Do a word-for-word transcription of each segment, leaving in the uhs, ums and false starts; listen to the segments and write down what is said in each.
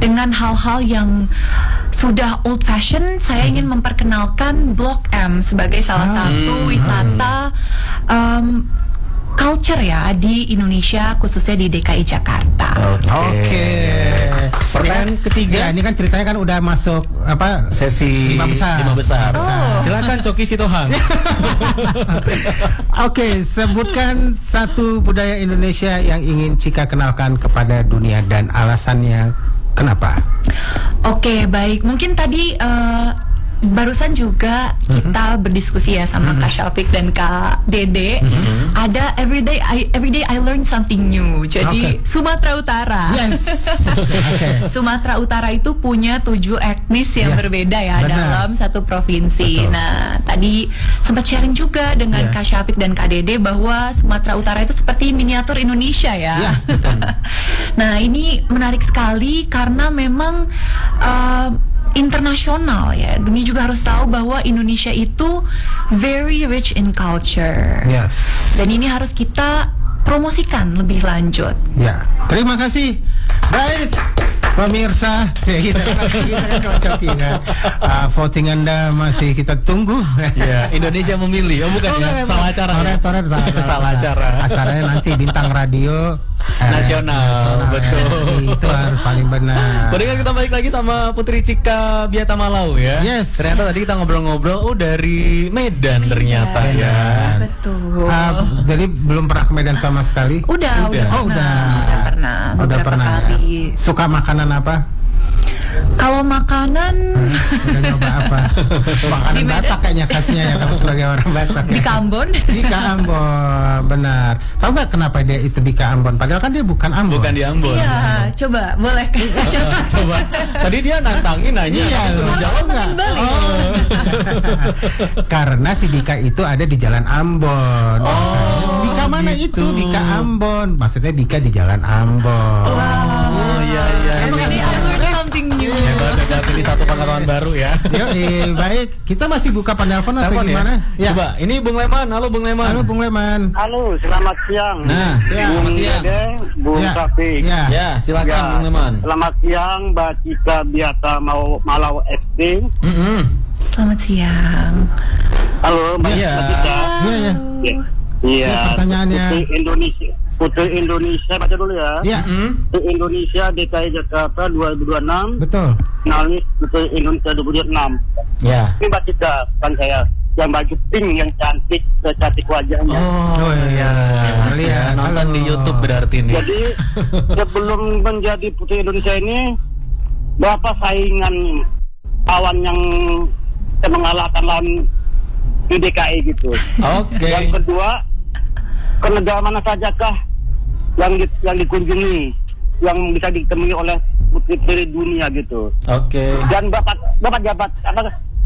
dengan hal-hal yang sudah old fashion, saya ingin memperkenalkan Blok M sebagai salah satu wisata um, culture ya di Indonesia, khususnya di D K I Jakarta. Oke. Oke. Okay. Pertanyaan ya, ketiga. Ya, ini kan ceritanya kan udah masuk apa sesi lima besar. Lima besar. Oh. Silakan Coki Sitohang. Oke, sebutkan satu budaya Indonesia yang ingin Cika kenalkan kepada dunia dan alasannya kenapa? Oke, baik. Mungkin tadi uh, barusan juga kita berdiskusi ya sama Kak Syafiq dan Kak Dede. Ada everyday I everyday I learn something new. Jadi Okay. Sumatera Utara. Yes. Oke. Sumatera Utara itu punya tujuh etnis yang Ya, berbeda ya benar. dalam satu provinsi. Betul. Nah, tadi sempat sharing juga dengan Ya. Kak Syafiq dan Kak Dede bahwa Sumatera Utara itu seperti miniatur Indonesia ya. Ya, betul. Nah, ini menarik sekali karena memang uh, internasional ya. Dunia juga harus tahu bahwa Indonesia itu very rich in culture. Yes. Dan ini harus kita promosikan lebih lanjut. Ya, terima kasih. Baik, pemirsa, ya, kita, kita kan kalau Coki, nah, uh, voting Anda masih kita tunggu. Ya, Indonesia memilih. Oh bukan Oh, ya, enggak, salah acara. Toret, ya? toret, salah acara. Salah acara. Acaranya nanti bintang radio eh, Nasional, betul. eh, itu harus paling benar. Mendingan kita balik lagi sama Putri Cika Biata Malau ya. Yes. Ternyata tadi kita ngobrol-ngobrol, oh dari Medan ternyata Medan. ya. Betul. Uh, jadi belum pernah ke Medan sama sekali. Udah, Udah. udah, Oh, pernah, udah. udah pernah, Udah beberapa pernah. Ya. kali. Suka makanan apa? Kalau makanan Udah nyoba apa? Makanan Di Medan? Batak kayaknya khasnya ya, kamu sebagai orang Batak. di Ya. Kambon. Bika Ambon, benar. Tahu nggak kenapa dia itu Bika Ambon? Padahal kan dia bukan Ambon. Bukan di Ambon. Iya, coba boleh Kak Syafiq? Coba. Tadi dia nantangin nanya. Iya, tapi suruh loh. jawab nggak? Ngomongin balik. Oh. Karena si Bika itu ada di Jalan Ambon. Oh, Bika mana gitu. itu? Bika Ambon. Maksudnya Bika di Jalan Ambon. Oh iya iya. Every day I learn something new. Hebat hebat, ini satu pengetahuan baru ya. Yuk, eh, baik. Kita masih buka penelpon atau Telepon ya? gimana? Coba, ini Bung Leman. Halo Bung Leman. Halo Bung Leman. Halo, selamat siang. Nah, Ya. Bung selamat siang. Dede, Bung Ya. Syafiq. Ya. Ya, silakan Ya, Bung Leman. Selamat siang, Mbak Cika Biata mau Malau F D. Mm-mm. Selamat siang. Halo, Mbak Iya. Mbak Cika. Iya, ya. Iya. Ya, pertanyaannya. Putri Indonesia. Putri Indonesia, baca dulu ya. Ya, Mm-mm. Putri Indonesia D K I Jakarta dua ribu dua puluh enam. betul. Finalis Putri Indonesia dua ribu dua puluh enam. Ya. Ini Mbak Cika, kan saya yang baju pink yang cantik, cantik wajahnya. Oh, Oh, iya. Lihat. Ya, nonton Halo. di YouTube berarti nih. Jadi sebelum menjadi Putri Indonesia ini, berapa saingan lawan yang bisa mengalahkan lawan di D K I gitu. Oke. Yang kedua, ke negara mana sajakah yang di, yang dikunjungi, yang bisa ditemui oleh putri-putri dunia gitu. Oke. Dan bapak bapak jabat apa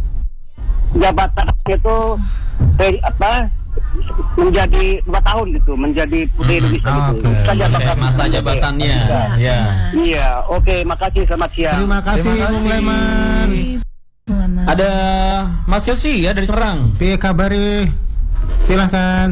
jabatan itu eh, apa menjadi dua tahun gitu, menjadi putri Indonesia gitu. Oke. Kita Oke, jabatan- masa jabatannya. Iya. Ya. Iya, oke, makasih, selamat siang. Terima kasih, Terima Bung kasih. Leman. Selamat. Ada Mas Yosi ya dari Serang. Piye kabari? Silahkan.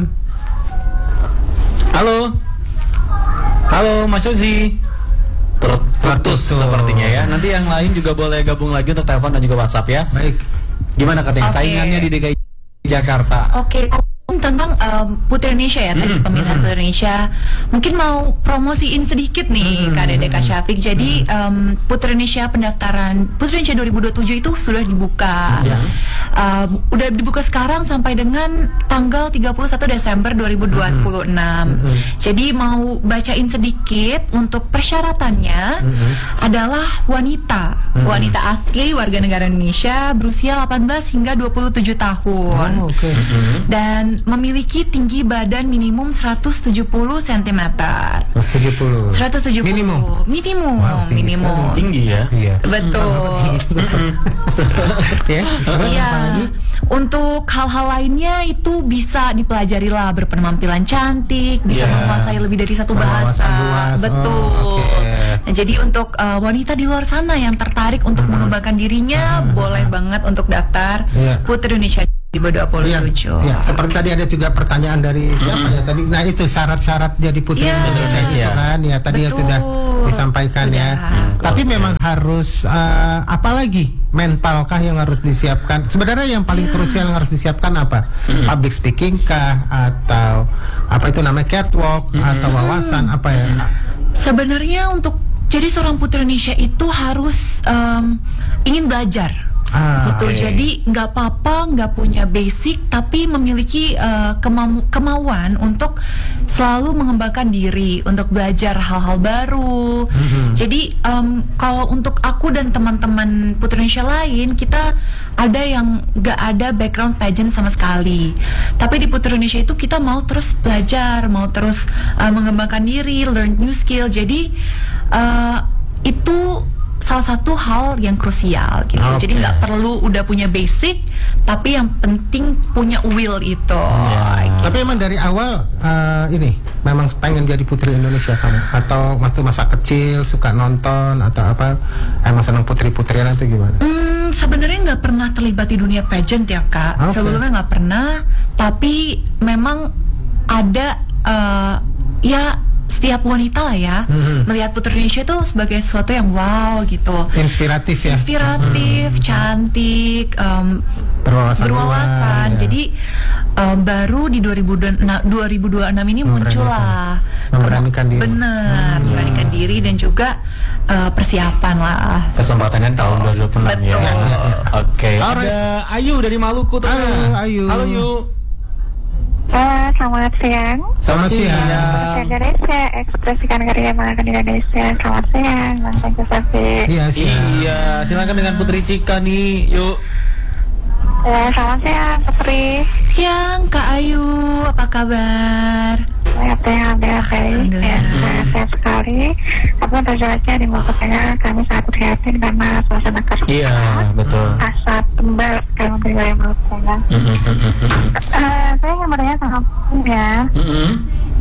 Halo. Halo Mas Yosi. Terputus Terputus. sepertinya ya. Nanti yang lain juga boleh gabung lagi untuk telepon dan juga WhatsApp ya. Baik. Gimana katanya Oke. saingannya di D K I Jakarta? Oke, tentang um, Putri Indonesia ya tadi pemilihan Putri Indonesia, mungkin mau promosiin sedikit nih Kak Dede, Kak Syafiq. Jadi um, Putri Indonesia pendaftaran Putri Indonesia dua ribu dua puluh tujuh itu sudah dibuka. Ya. Um, udah dibuka sekarang sampai dengan tanggal tiga puluh satu Desember dua ribu dua puluh enam. Jadi mau bacain sedikit untuk persyaratannya adalah wanita, wanita asli warga negara Indonesia berusia delapan belas hingga dua puluh tujuh tahun. Oh, oke. Dan memiliki tinggi badan minimum seratus tujuh puluh sentimeter. seratus tujuh puluh. seratus tujuh puluh Minimum. Minimum, Wow, tinggi minimum. sekali. Tinggi ya. Iya. Betul. Ya. terus Iya. apa lagi? Untuk hal-hal lainnya itu bisa dipelajari lah, berpenampilan cantik, bisa Iya. menguasai lebih dari satu Berwawasan bahasa. luas. Betul. Oh, oke. Nah, jadi untuk uh, wanita di luar sana yang tertarik untuk mengembangkan dirinya, boleh banget untuk daftar Iya. Putri Indonesia dua ribu dua puluh tujuh. Ya, seperti tadi ada juga pertanyaan dari siapa ya tadi. Nah itu syarat-syarat jadi putri Ya. Indonesia itu kan ya tadi yang Betul. sudah disampaikan Sudah. ya. Tapi memang harus uh, apa lagi mentalkah yang harus disiapkan? Sebenarnya yang paling krusial yang harus disiapkan apa? Public speaking kah atau apa itu namanya catwalk atau wawasan apa ya? Sebenarnya untuk jadi seorang putri Indonesia itu harus em, ingin belajar. Ah, gitu. oke. Jadi nggak apa-apa nggak punya basic tapi memiliki eh, kemau- kemauan untuk selalu mengembangkan diri untuk belajar hal-hal baru. Mhm. Jadi em, kalau untuk aku dan teman-teman putri Indonesia lain kita ada yang nggak ada background pageant sama sekali. Tapi di putri Indonesia itu kita mau terus belajar, mau terus eh, mengembangkan diri, learn new skill. Jadi eh, itu salah satu hal yang krusial gitu. Oke. Jadi nggak perlu udah punya basic, tapi yang penting punya will itu. Gitu. Tapi emang dari awal uh, ini memang pengen jadi putri Indonesia kamu atau waktu masa kecil suka nonton atau apa emang senang putri-putrian itu gimana? Hmm, sebenarnya nggak pernah terlibat di dunia pageant ya kak. Oke. Sebelumnya nggak pernah, tapi memang ada uh, ya setiap wanita lah ya Mhm. melihat putri Indonesia itu sebagai sesuatu yang wow gitu. Inspiratif ya. Inspiratif, cantik, em, Berwawasan. berwawasan. luas, ya. Jadi em, baru di dua ribu dua puluh enam ini muncul lah Memberanikan diri. Benar, memberanikan diri dan juga eh, persiapan lah. Kesempatannya tahun dua ribu dua puluh enam ya. Betul. Oke. Alright. Ada Ayu dari Maluku tuh. Halo, Ayu. Halo Ayu. Eh, selamat siang. Selamat siang. Putri Indonesia, ekspresikan karya bangga Indonesia. Selamat siang, Bang Tengku Safi. Iya sih. Iya, silakan dengan Putri Cika nih. Yuk. Eh, selamat siang, Putri. Siang Kak Ayu, apa kabar? Sehat sehat ya, baik. Alhamdulillah. Ya, saya sehat sekali. Tapi untuk cuaca di Maluku Tengah kami sangat prihatin karena suasana kerja. Iya, betul. Asap tebal sekali untuk wilayah Maluku Tengah. Eh, saya ingin bertanya sama ya. Mm-mm.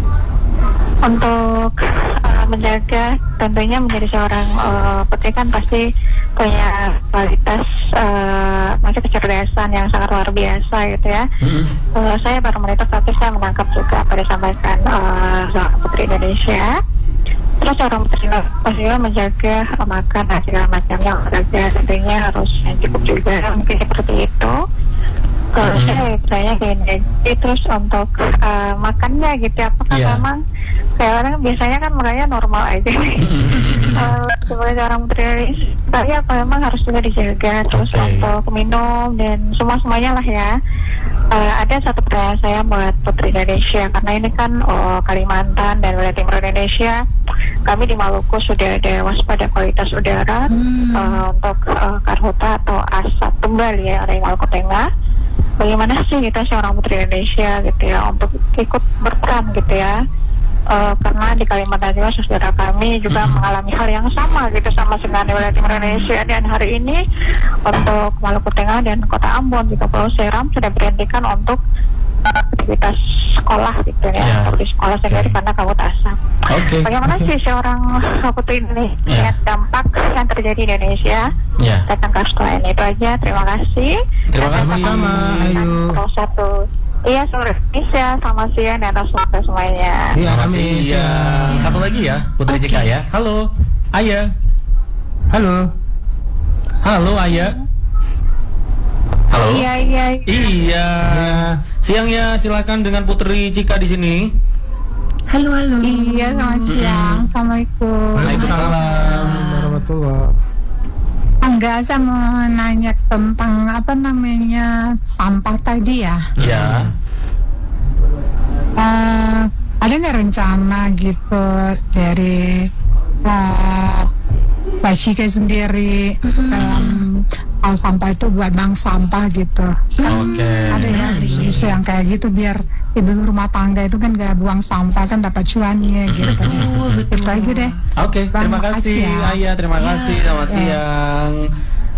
Untuk uh, menjaga tentunya menjadi seorang uh, putri kan pasti punya kualitas uh, masih kecerdasan yang sangat luar biasa gitu ya. Mm-mm. Uh, saya baru monitor tapi saya menangkap juga apa disampaikan uh, seorang putri Indonesia. Terus seorang putri pastinya menjaga uh, makan dan segala macamnya olahraga tentunya harus yang cukup juga mungkin seperti itu. Kalau Mhm. saya bertanya gini, terus untuk uh, makannya gitu, apakah Iya. memang kayak orang biasanya kan mulanya normal aja nih. Uh, sebagai orang putri, tapi apa memang harus juga dijaga terus Oke. untuk minum dan semua semuanya lah ya. Uh, ada satu pertanyaan saya buat Putri Indonesia karena ini kan oh, Kalimantan dan wilayah timur Indonesia, kami di Maluku sudah ada waspada kualitas udara Hmm. uh, untuk uh, karhutla atau asap tebal ya dari Maluku Tengah. Bagaimana sih kita seorang putri Indonesia gitu ya untuk ikut berperan gitu ya. Uh, karena di Kalimantan juga saudara kami juga mengalami hal yang sama gitu sama dengan wilayah timur Indonesia, dan hari ini untuk Maluku Tengah dan Kota Ambon juga Pulau Seram sudah berhentikan untuk uh, aktivitas sekolah gitu ya, Ya. untuk di sekolah sendiri Oke. karena kabut asap. Oke. Bagaimana sih seorang putri Indonesia Ya. melihat dampak yang terjadi di Indonesia Ya. tentang sekolah ini? Itu aja, terima kasih. Terima Dan kasih. Sama-sama, Ayu. Terus satu. Iya, seluruh Indonesia, selamat siang dan atas waktu semuanya. Iya, Selamat amin. siang. Satu lagi ya, Putri Cika ya. Halo, Aya. Halo. Halo, Aya. Halo. Iya, iya. Iya. Siangnya silakan dengan Putri Cika di sini. Halo halo. Iya, selamat siang. Assalamualaikum. Waalaikumsalam warahmatullahi. Enggak, saya mau nanya tentang apa namanya sampah tadi ya. Ya. Eh, ada nggak rencana gitu dari uh, Mbak Shika sendiri dalam hal sampah itu buat bank sampah gitu? Oke. Ada ya isu yang kayak gitu biar ibu rumah tangga itu kan nggak buang sampah kan dapat cuannya gitu. Betul, betul. Itu aja deh. Oke, Bang, terima kasih makasih ya. Aya, terima kasih. Selamat Ya. siang.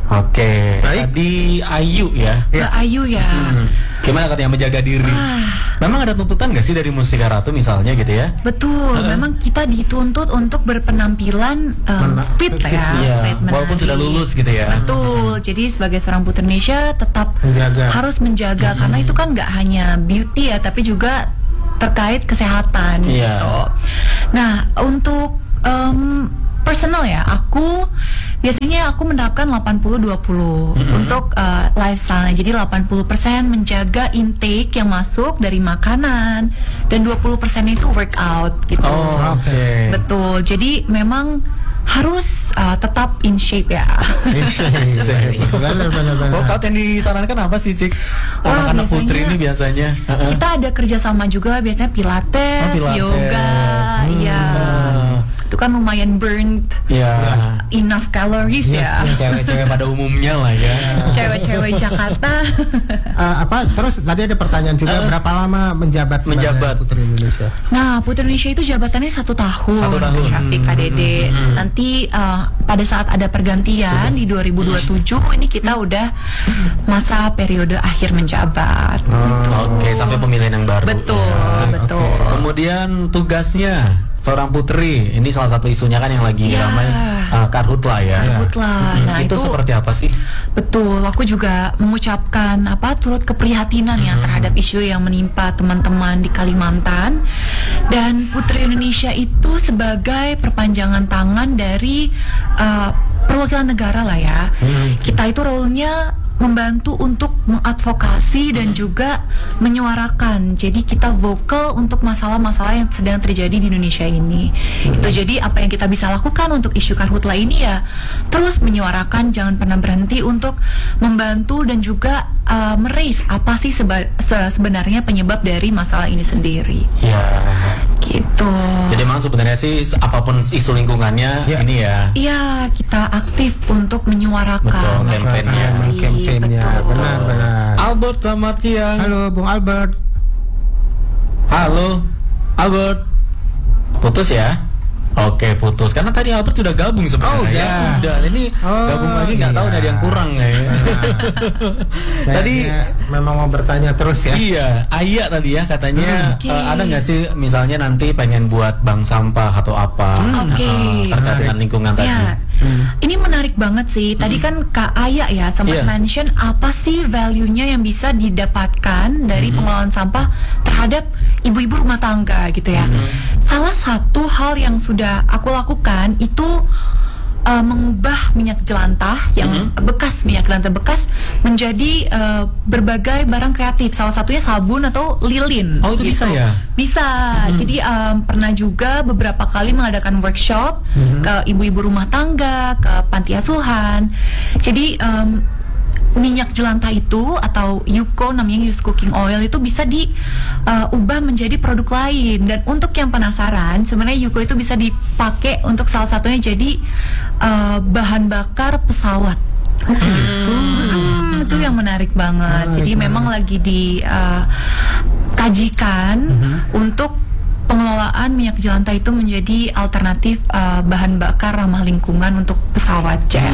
Oke, Baik. tadi Ayu ya. Kak Ayu ya. Hmm. Gimana katanya menjaga diri? Ah, Memang ada tuntutan nggak sih dari Mustika Ratu misalnya gitu ya? Betul, memang kita dituntut untuk berpenampilan um, Mena- fit ya, Iya, fit walaupun menari. sudah lulus gitu ya. Betul, jadi sebagai seorang putri Indonesia tetap Menjaga. harus menjaga karena itu kan nggak hanya beauty ya, tapi juga terkait kesehatan Iya. gitu. Nah, untuk um, personal ya, aku biasanya aku menerapkan delapan puluh dua puluh untuk uh, lifestyle. Jadi delapan puluh persen menjaga intake yang masuk dari makanan dan dua puluh persen itu workout gitu. Oh, oke. Betul. Jadi memang harus uh, tetap in shape ya. Benar, benar, benar. Workout yang disarankan apa sih, Cik? Wah, Anak-anak biasanya putri ini biasanya. Heeh. Kita ada kerjasama juga biasanya pilates, Oh, pilates. yoga, Hmm. ya. Itu kan lumayan burn Ya. enough calories ya. Cewek-cewek pada umumnya lah ya. Cewek-cewek Jakarta. Eh, apa terus tadi ada pertanyaan juga berapa lama menjabat sebagai Menjabat. Putri Indonesia? Nah, Putri Indonesia itu jabatannya satu tahun. Satu tahun. Syafiq K D D. Nanti uh, pada saat ada pergantian di dua ribu dua puluh tujuh ini kita udah masa periode akhir menjabat. Oke, sampai pemilihan yang baru. Betul, Ya. betul. Kemudian tugasnya seorang putri, ini salah satu isunya kan yang lagi Ya. ramai uh, Karhutla ya. Karhutla. Hmm, Nah, itu, itu- seperti apa sih? Betul, aku juga mengucapkan apa turut keprihatinan ya terhadap isu yang menimpa teman-teman di Kalimantan. Dan Putri Indonesia itu sebagai perpanjangan tangan dari uh, perwakilan negara lah ya. Kita itu role-nya membantu untuk mengadvokasi dan juga menyuarakan. Jadi kita vokal untuk masalah-masalah yang sedang terjadi di Indonesia ini. Itu jadi apa yang kita bisa lakukan untuk isu Karhutla ini ya terus menyuarakan, jangan pernah berhenti untuk membantu dan juga uh, meraise apa sih seba- se- sebenarnya penyebab dari masalah ini sendiri. Ya. Gitu. Jadi memang sebenarnya sih apapun isu lingkungannya Ya. ini ya. Iya, kita aktif untuk menyuarakan. Betul, campaign-nya. advokasi. Campaign-nya. Betul. Benar, benar. Albert, selamat siang. Halo Bung Albert. Halo, Albert. Putus ya? Oke, putus. Karena tadi Albert sudah gabung sebenarnya. Oh, udah. ya. Udah. Ini Oh, gabung lagi nggak tahu iya. ada yang kurang ya. Tadi Kayaknya memang mau bertanya terus ya. iya, Aya tadi ya katanya Oke. eh, ada nggak sih misalnya nanti pengen buat bank sampah atau apa Oke. eh, terkait dengan lingkungan tadi. Ya, ini menarik banget sih. Tadi kan Kak Aya ya sempat Iya. mention apa sih value-nya yang bisa didapatkan dari pengelolaan sampah terhadap ibu-ibu rumah tangga gitu ya. Salah satu hal yang sudah aku lakukan itu uh, mengubah minyak jelantah yang bekas, minyak jelantah bekas menjadi uh, berbagai barang kreatif. Salah satunya sabun atau lilin. Oh, itu bisa ya? Bisa. Jadi um, pernah juga beberapa kali mengadakan workshop ke ibu-ibu rumah tangga, ke panti asuhan. Jadi um, minyak jelantah itu atau Yuko namanya used cooking oil itu bisa diubah menjadi produk lain. Dan untuk yang penasaran, sebenarnya Yuko itu bisa dipakai untuk salah satunya jadi uh, bahan bakar pesawat. Hmm, itu yang menarik banget. Jadi memang lagi dikajikan untuk pengelolaan minyak jelantah itu menjadi alternatif uh, bahan bakar ramah lingkungan untuk pesawat jet.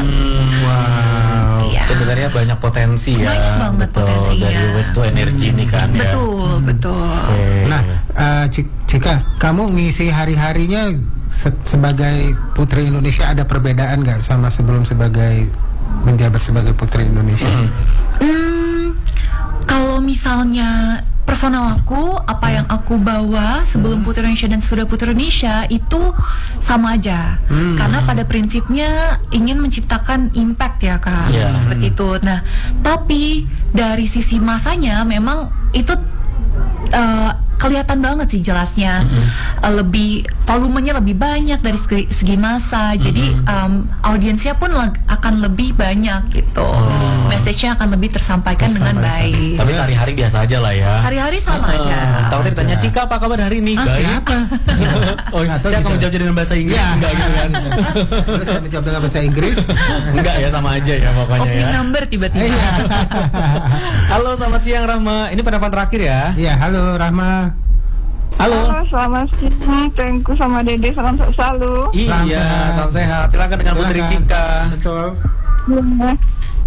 Wow. Iya. Sebenarnya banyak potensi ya. Banyak banget Betul, potensinya. dari waste to energy ini kan ya. Betul, betul. Oke. Nah, eh, Cik- Cika, kamu ngisi hari-harinya se- sebagai Putri Indonesia ada perbedaan nggak sama sebelum sebagai menjabat sebagai Putri Indonesia? Hmm, kalau misalnya personal aku, apa yang aku bawa sebelum Putri Indonesia dan sudah Putri Indonesia itu sama aja. Karena pada prinsipnya ingin menciptakan impact ya Kak, Iya. seperti itu. Nah, tapi dari sisi masanya memang itu eh, kelihatan banget sih jelasnya. Eh, lebih volumenya lebih banyak dari segi, segi masa. Jadi em, audiensnya pun leg- akan lebih banyak gitu. Message-nya akan lebih tersampaikan dengan baik. Tapi sehari-hari biasa aja lah ya. Sehari-hari sama Eh, aja. Tahu tadi tanya Cika apa kabar hari ini? Ah, siapa? oh, Nggak tahu saya akan gitu. menjawabnya dengan bahasa Inggris Ya. enggak gitu kan? Terus saya menjawab dengan bahasa Inggris. Enggak ya, sama aja ya pokoknya Opening ya. number tiba-tiba. Iya. Halo, selamat siang Rahma. Ini pendapat terakhir ya. Iya, halo Rahma. Halo. Halo, selamat siang, Tengku sama Dede, salam sehat selalu. Iya, Salam sehat. salam sehat. Silakan dengan Putri Silakan. Cika. Betul. Ya,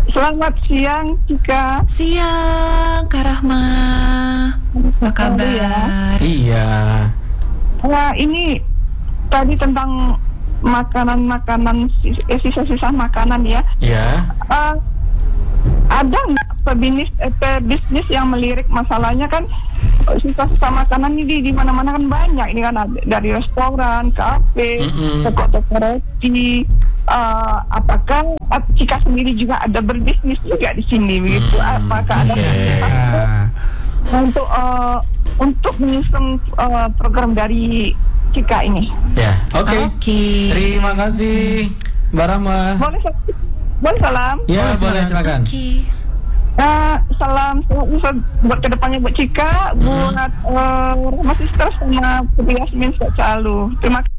selamat siang Cika. Siang, Kak Rahma. Apa kabar? Iya. Nah, ini tadi tentang makanan-makanan sis- eh, sisa-sisa makanan ya. Ya. Eh, ada nggak pebisnis eh, pebisnis yang melirik masalahnya kan eh, sisa-sisa makanan ini di mana-mana kan banyak ini kan ada, dari restoran, kafe, Mm-mm. toko-toko roti. Eh, apakah eh, Cika sendiri juga ada berbisnis juga di sini begitu? Hmm, Apakah ada oke. Ah, untuk eh, untuk menyusun eh, program dari Cika ini? Ya. Oke. Oke. Terima kasih, Mbak Rahma. Boleh sa- boleh salam? Ya, boleh silakan. Oke. Eh, salam sehat buat kedepannya buat Cika, buat eh, Rahma Sisters sama Putri Yasmin sehat selalu. Terima kasih.